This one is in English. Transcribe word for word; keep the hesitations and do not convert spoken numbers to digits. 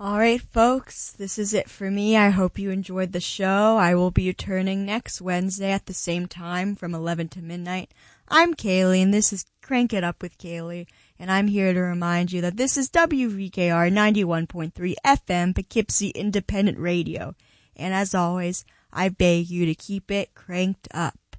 All right, folks, this is it for me. I hope you enjoyed the show. I will be returning next Wednesday at the same time from eleven to midnight. I'm Kaylee, and this is Crank It Up with Kaylee, and I'm here to remind you that this is W V K R ninety-one point three F M, Poughkeepsie Independent Radio. And as always, I beg you to keep it cranked up.